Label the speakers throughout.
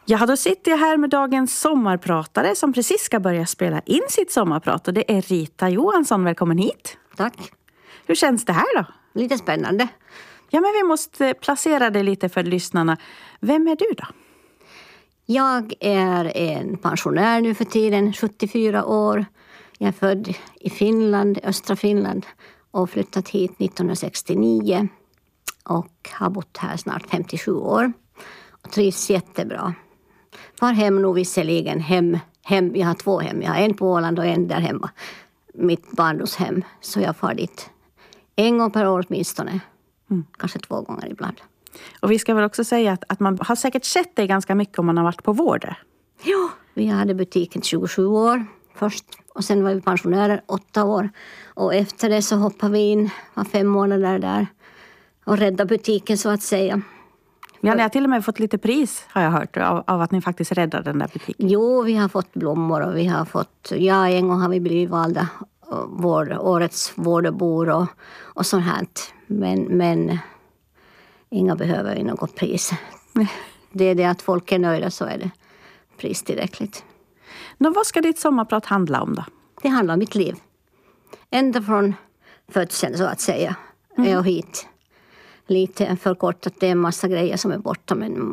Speaker 1: Ja, då sitter jag här med dagens sommarpratare som precis ska börja spela in sitt sommarprat. Och det är Rita Johansson. Välkommen hit.
Speaker 2: Tack.
Speaker 1: Hur känns det här då?
Speaker 2: Lite spännande.
Speaker 1: Ja, men vi måste placera det lite för lyssnarna. Vem är du då?
Speaker 2: Jag är en pensionär nu för tiden, 74 år. Jag är född i Finland, östra Finland, och flyttat hit 1969. Och har bott här snart 57 år. Och trivs jättebra. Var hem nog visserligen hem. Jag har 2 hem. Jag har en på Åland och en där hemma. Mitt barndomshem. Så jag far dit en gång per år åtminstone. Kanske 2 gånger ibland.
Speaker 1: Och vi ska väl också säga att man har säkert sett dig ganska mycket om man har varit på Vårdö.
Speaker 2: Ja, vi hade butiken 27 år först. Och sen var vi pensionärer 8 år. Och efter det så hoppade vi in, var 5 månader där. Och räddade butiken så att säga.
Speaker 1: Ja, ni har till och med fått lite pris har jag hört av att ni faktiskt räddade den där butiken.
Speaker 2: Jo, vi har fått blommor och vi har fått, en gång har vi blivit valda årets vårdebor och sånt här. Men inga behöver ju något pris. Det är det att folk är nöjda, så är det pris tillräckligt.
Speaker 1: Vad ska ditt sommarprat handla om då?
Speaker 2: Det handlar om mitt liv. Ända från födseln så att säga. Är jag hit. Lite förkortat, det är en massa grejer som är borta,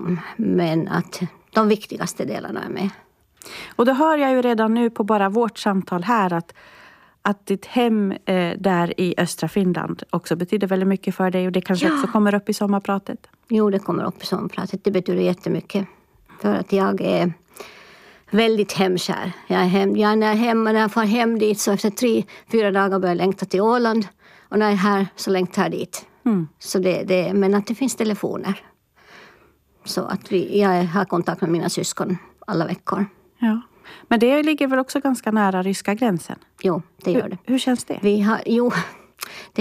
Speaker 2: men att de viktigaste delarna är med.
Speaker 1: Och då hör jag ju redan nu på bara vårt samtal här att ditt hem där i östra Finland också betyder väldigt mycket för dig, och det kanske också kommer upp i sommarpratet.
Speaker 2: Jo, det kommer upp i sommarpratet. Det betyder jättemycket för att jag är väldigt hemkär. När jag får hem dit så efter 3-4 dagar börjar jag längta till Åland, och när jag är här så längtar jag dit. Så men att det finns telefoner. Så att jag har kontakt med mina syskon alla veckor.
Speaker 1: Ja. Men det ligger väl också ganska nära ryska gränsen?
Speaker 2: Jo, det gör det.
Speaker 1: Hur känns det?
Speaker 2: Det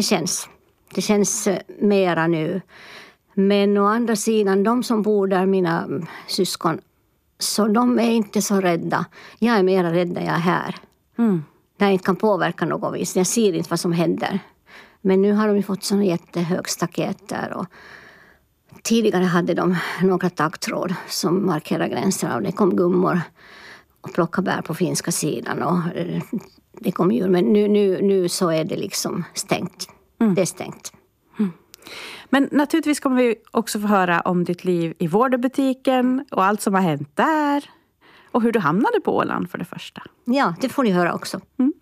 Speaker 2: känns mera nu. Men å andra sidan, de som bor där, mina syskon, så de är inte så rädda. Jag är mera rädd när jag är här. När jag inte kan påverka något vis. Jag ser inte vad som händer. Men nu har de fått sådana jättehög staket där. Och tidigare hade de några taggtråd som markerar gränserna. Och det kom gummor och plockade bär på finska sidan. Och det kom djur. Men nu så är det liksom stängt. Det är stängt.
Speaker 1: Men naturligtvis kommer vi också få höra om ditt liv i Vårdöbutiken och allt som har hänt där. Och hur du hamnade på Åland för det första.
Speaker 2: Ja, det får ni höra också.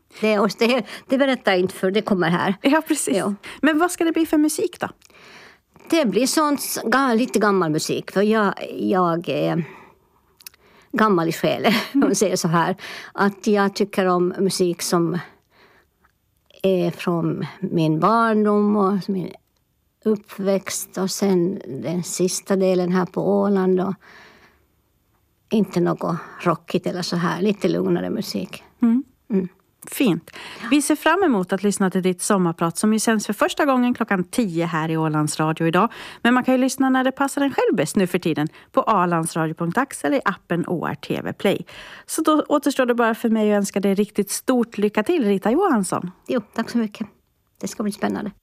Speaker 2: Det berättar jag inte, för det kommer här.
Speaker 1: Ja, precis. Ja. Men vad ska det bli för musik då?
Speaker 2: Det blir sånt lite gammal musik. För jag är gammal i själen, om man säger så här. Att jag tycker om musik som är från min barndom och min uppväxt. Och sen den sista delen här på Åland. Och inte något rockigt eller så här. Lite lugnare musik.
Speaker 1: Fint. Vi ser fram emot att lyssna till ditt sommarprat som ju sänds för första gången 10:00 här i Ålands Radio idag. Men man kan ju lyssna när det passar en själv bäst nu för tiden på alandsradio.ax eller i appen ORTV Play. Så då återstår det bara för mig att önska dig riktigt stort lycka till, Rita Johansson.
Speaker 2: Jo, tack så mycket. Det ska bli spännande.